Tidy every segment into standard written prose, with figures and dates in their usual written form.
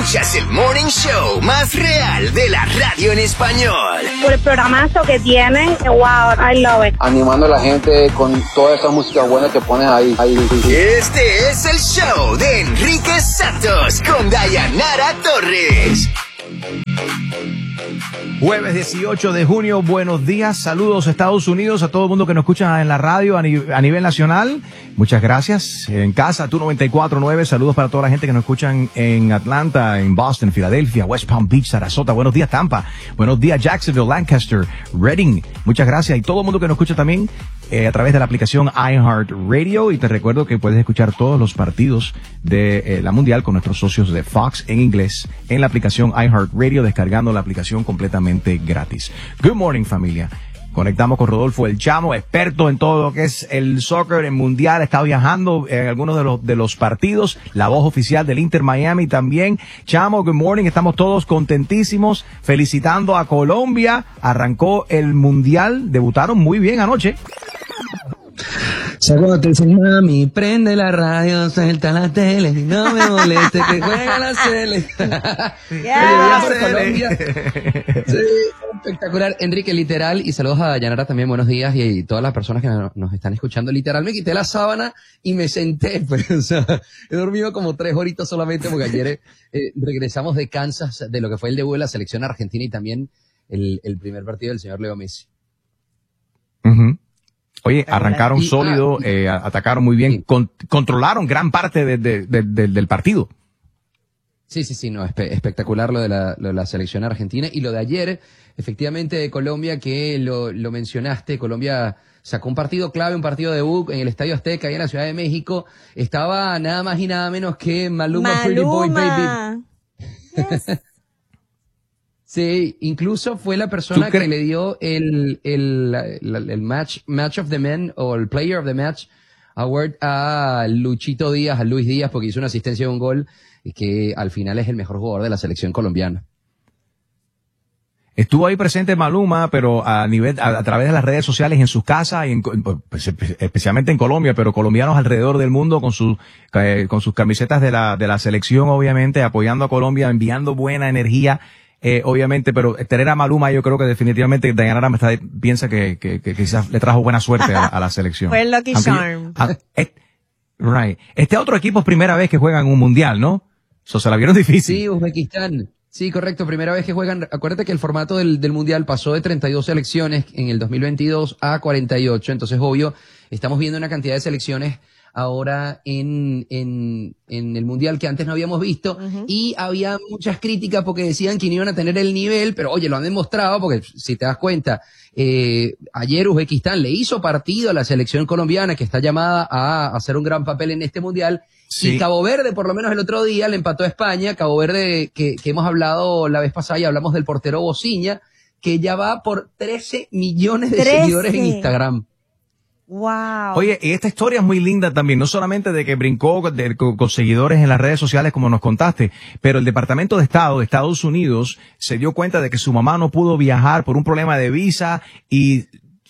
Escuchas el Morning Show más real de la radio en español. Por el programazo que tienen, wow, I love it. Animando a la gente con toda esa música buena que pones ahí. Este es el show de Enrique Santos con Dayanara Torres. Jueves 18 de junio, buenos días, saludos Estados Unidos, a todo el mundo que nos escucha en la radio a nivel nacional. Muchas gracias. En casa, tú 94.9, saludos para toda la gente que nos escuchan en Atlanta, en Boston, Filadelfia, West Palm Beach, Sarasota. Buenos días, Tampa. Buenos días, Jacksonville, Lancaster, Reading. Muchas gracias. Y todo el mundo que nos escucha también a través de la aplicación iHeartRadio. Y te recuerdo que puedes escuchar todos los partidos de la Mundial con nuestros socios de Fox en inglés en la aplicación iHeartRadio, descargando la aplicación completamente gratis. Good morning, familia. Conectamos con Rodolfo El Chamo, experto en todo lo que es el soccer, el mundial, está viajando en algunos de los partidos, la voz oficial del Inter Miami también. Chamo, good morning, estamos todos contentísimos, felicitando a Colombia, arrancó el mundial, debutaron muy bien anoche. O sea, cuando te dicen, mami, prende la radio, suelta la tele, no me moleste que juega la Cele. Colombia. Sí, espectacular. Enrique, literal, y saludos a Dayanara también, buenos días, y todas las personas que nos están escuchando. Literal, me quité la sábana y me senté, pero, o sea, he dormido como 3 horitas solamente porque ayer regresamos de Kansas, de lo que fue el debut de la selección argentina y también el primer partido del señor Leo Messi. Oye, arrancaron sólido, atacaron muy bien, controlaron gran parte del partido. Sí, no, espectacular lo de la selección argentina. Y lo de ayer, efectivamente, de Colombia, que lo mencionaste, Colombia sacó un partido clave, un partido debut en el Estadio Azteca, ahí en la Ciudad de México. Estaba nada más y nada menos que Maluma. Pretty Boy Baby. Yes. Sí, incluso fue la persona que le dio el match of the men o el player of the match award a Luchito Díaz, a Luis Díaz, porque hizo una asistencia de un gol y que al final es el mejor jugador de la selección colombiana. Estuvo ahí presente Maluma, pero a través de las redes sociales, en sus casas, y especialmente en Colombia, pero colombianos alrededor del mundo con sus camisetas de la selección, obviamente, apoyando a Colombia, enviando buena energía. Obviamente, pero tener a Maluma, yo creo que definitivamente Dayanara piensa que quizás le trajo buena suerte a la selección. Fue el Lucky Charm. Right. Otro equipo es primera vez que juegan un mundial, ¿no? Eso se la vieron difícil. Sí, Uzbekistán. Sí, correcto. Primera vez que juegan. Acuérdate que el formato del mundial pasó de 32 selecciones en el 2022 a 48. Entonces, obvio, estamos viendo una cantidad de selecciones ahora en el mundial que antes no habíamos visto, y había muchas críticas porque decían que no iban a tener el nivel, pero oye, lo han demostrado porque si te das cuenta, ayer Uzbekistán le hizo partido a la selección colombiana que está llamada a hacer un gran papel en este mundial. Sí. Y Cabo Verde, por lo menos el otro día, le empató a España. Cabo Verde que hemos hablado la vez pasada y hablamos del portero Bociña, que ya va por 13 millones de seguidores en Instagram. Wow. Oye, y esta historia es muy linda también, no solamente de que brincó con seguidores en las redes sociales como nos contaste, pero el Departamento de Estado de Estados Unidos se dio cuenta de que su mamá no pudo viajar por un problema de visa y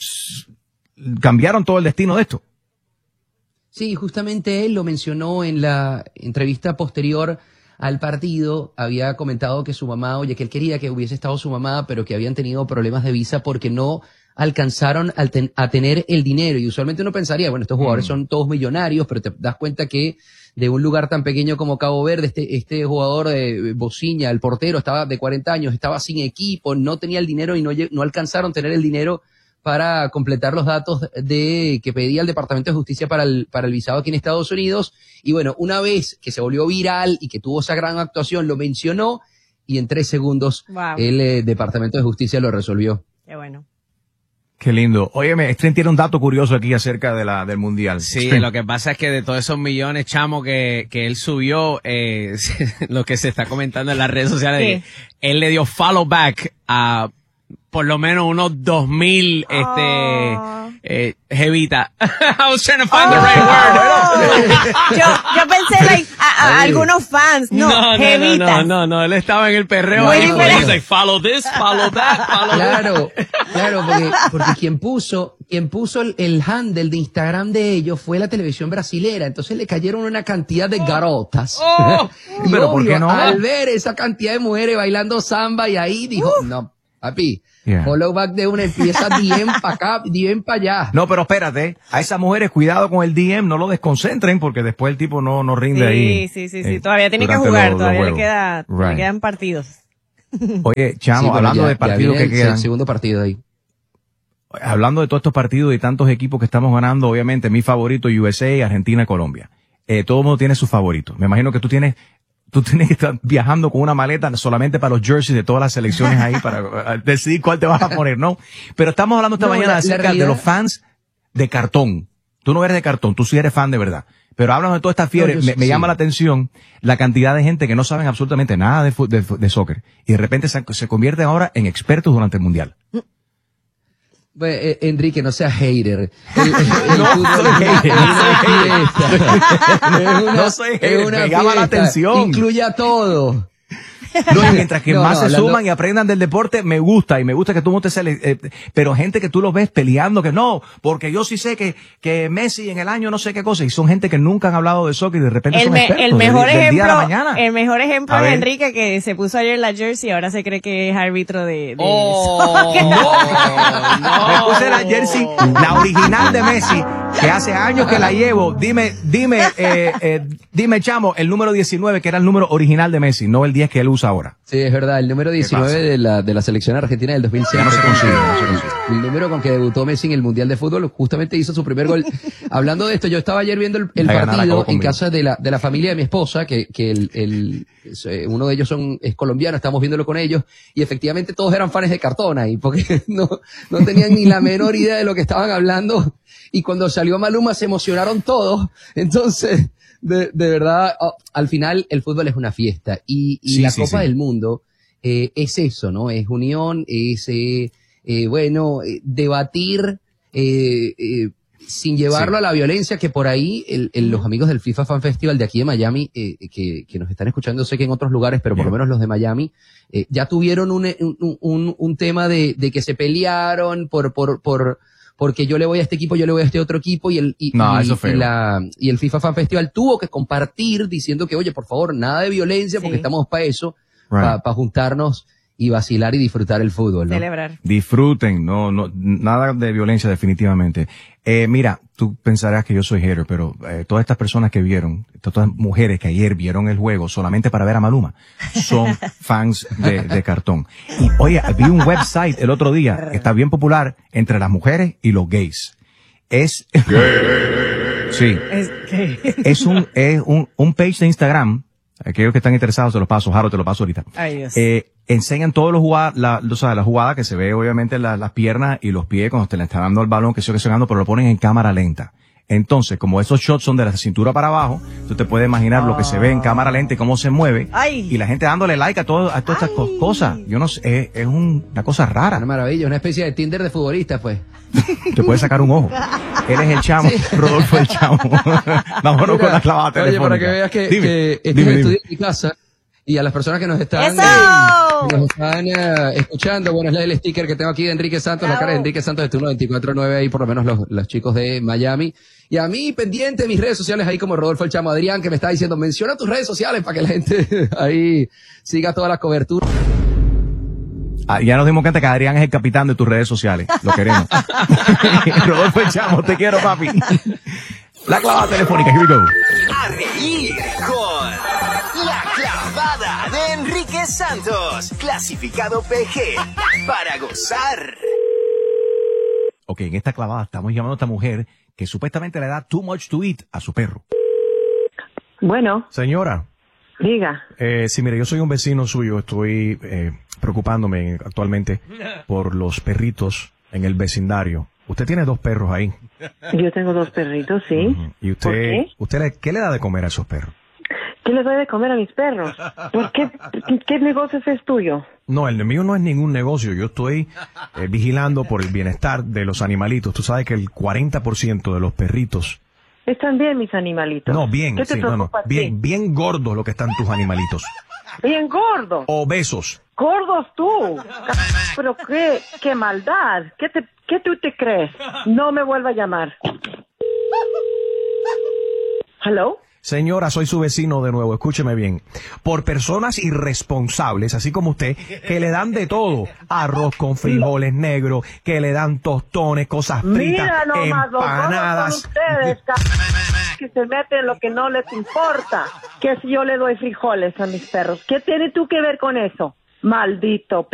cambiaron todo el destino de esto. Sí, justamente él lo mencionó en la entrevista posterior al partido. Había comentado que su mamá, oye, que él quería que hubiese estado su mamá, pero que habían tenido problemas de visa porque no alcanzaron a tener el dinero. Y usualmente uno pensaría, bueno, estos jugadores son todos millonarios, pero te das cuenta que de un lugar tan pequeño como Cabo Verde, este jugador de Bociña, el portero, estaba de 40 años, estaba sin equipo, no tenía el dinero y no alcanzaron a tener el dinero para completar los datos que pedía el Departamento de Justicia para el visado aquí en Estados Unidos. Y bueno, una vez que se volvió viral y que tuvo esa gran actuación, lo mencionó y en 3 segundos el Departamento de Justicia lo resolvió. Qué bueno. Qué lindo. Óyeme, Stren tiene un dato curioso aquí acerca del mundial. Sí, Stren. Lo que pasa es que de todos esos millones, chamo, que él subió, lo que se está comentando en las redes sociales, él le dio follow back a por lo menos unos 2,000, jevita. I was trying to find the right word. Yo pensé, algunos fans. No, jevitas. No, él estaba en el perreo ahí. He's like, follow this, follow that, follow that. Claro, porque quien puso quien puso el handle de Instagram de ellos fue la televisión brasilera. Entonces le cayeron una cantidad de garotas. Y pero ¿por qué no? al ver esa cantidad de mujeres bailando samba y ahí dijo, no, papi, follow back de una empieza DM para acá, DM para allá. No, pero espérate, a esas mujeres cuidado con el DM, no lo desconcentren porque después el tipo no rinde ahí. Sí, todavía tiene que jugar, todavía le quedan partidos. Oye, Chamo, hablando de partidos que quedan. El segundo partido ahí. Hablando de todos estos partidos y tantos equipos que estamos ganando, obviamente mi favorito USA, Argentina, Colombia. Todo el mundo tiene sus favoritos. Me imagino que tú tienes que estar viajando con una maleta solamente para los jerseys de todas las selecciones ahí para decidir cuál te vas a poner, ¿no? Pero estamos hablando esta mañana acerca de los fans de cartón. Tú no eres de cartón, tú sí eres fan de verdad. Pero háblanos de toda esta fiebre. Me llama la atención la cantidad de gente que no saben absolutamente nada de soccer. Y de repente se convierten ahora en expertos durante el Mundial. Enrique, no seas hater. No soy hater, me llama la atención. Incluye a todo. No, mientras que más se suman y aprendan del deporte, me gusta que tú montes pero gente que tú los ves peleando que no, porque yo sí sé que Messi en el año no sé qué cosa, y son gente que nunca han hablado de soccer y de repente son expertos el mejor ejemplo, del día a la mañana. El mejor ejemplo es Enrique, que se puso ayer la jersey y ahora se cree que es árbitro de soccer. No. Me puse la jersey, la original de Messi, que hace años que la llevo. Dime, Chamo, el número 19, que era el número original de Messi, no el 10 que él usa ahora. Sí, es verdad, el número 19 de la selección argentina del 2006. Ya no se consigue. El número con que debutó Messi en el Mundial de Fútbol, justamente hizo su primer gol. Hablando de esto, yo estaba ayer viendo el partido en casa de la familia de mi esposa, que uno de ellos es colombiano, estamos viéndolo con ellos, y efectivamente todos eran fans de cartón ahí, porque no tenían ni la menor idea de lo que estaban hablando, y cuando salió Maluma se emocionaron todos. Entonces, de verdad, al final el fútbol es una fiesta, y la Copa del Mundo es eso, ¿no? Es unión, es debatir sin llevarlo a la violencia, que por ahí los amigos del FIFA Fan Festival de aquí de Miami, que nos están escuchando, sé que en otros lugares, pero por lo menos los de Miami, ya tuvieron un tema de que se pelearon porque yo le voy a este equipo, yo le voy a este otro equipo, y el FIFA Fan Festival tuvo que compartir diciendo que, oye, por favor, nada de violencia, porque estamos para eso, para juntarnos y vacilar y disfrutar el fútbol, ¿no? Celebrar. Disfruten, no, nada de violencia definitivamente. Mira, tú pensarás que yo soy hater, pero todas estas personas que vieron, todas estas mujeres que ayer vieron el juego solamente para ver a Maluma, son fans de cartón. Y oye, vi un website el otro día que está bien popular entre las mujeres y los gays. Sí. Es un page de Instagram. Aquellos que están interesados se los paso, Jaro, te lo paso ahorita. Ay, Dios. Enseñan todos los jugadas, la jugada que se ve obviamente las piernas y los pies cuando te le está dando el balón, que se está jugando, pero lo ponen en cámara lenta. Entonces, como esos shots son de la cintura para abajo, tú te puedes imaginar lo que se ve en cámara lenta y cómo se mueve. Ay. Y la gente dándole like a todas estas cosas. Yo no sé, es una cosa rara. Una maravilla, una especie de Tinder de futbolistas, pues. Te puede sacar un ojo. Él es el Chamo, sí. Rodolfo el Chamo. Vámonos con la clavada telefónica. Oye, para que veas que este es el estudio de mi casa, y a las personas que nos están escuchando, bueno, es el sticker que tengo aquí de Enrique Santos, la cara de Enrique Santos de Turno 24/9, ahí por lo menos los chicos de Miami. Y a mí, pendiente de mis redes sociales, ahí como Rodolfo el Chamo. Adrián, que me está diciendo, menciona tus redes sociales para que la gente ahí siga toda la cobertura. Ya nos dimos cuenta que Adrián es el capitán de tus redes sociales. Lo queremos. Rodolfo el Chamo, te quiero, papi. La clavada telefónica, here we go. A reír con la clavada de Enrique Santos, clasificado PG, para gozar. Ok, en esta clavada estamos llamando a esta mujer que supuestamente le da too much to eat a su perro. Bueno. Señora. Diga. Sí, mire, yo soy un vecino suyo, estoy preocupándome actualmente por los perritos en el vecindario. Usted tiene 2 perros ahí. Yo tengo 2 perritos, sí. ¿Y usted, qué le da de comer a esos perros? ¿Qué les doy de comer a mis perros? ¿Por qué negocio es tuyo? No, el mío no es ningún negocio. Yo estoy vigilando por el bienestar de los animalitos. Tú sabes que el 40% de los perritos... Están bien mis animalitos. No, bien, ¿Qué te sí, preocupa a ti? bien gordos lo que están tus animalitos. Bien gordo. Obesos. Gordos tú. Pero qué maldad. ¿Qué tú te crees? No me vuelva a llamar. ¿Hello? Señora, soy su vecino de nuevo, escúcheme bien. Por personas irresponsables, así como usted, que le dan de todo. Arroz con frijoles negros, que le dan tostones, cosas fritas, Mira nomás, empanadas. los ustedes, que se meten en lo que no les importa. Que si yo le doy frijoles a mis perros. ¿Qué tienes tú que ver con eso? Maldito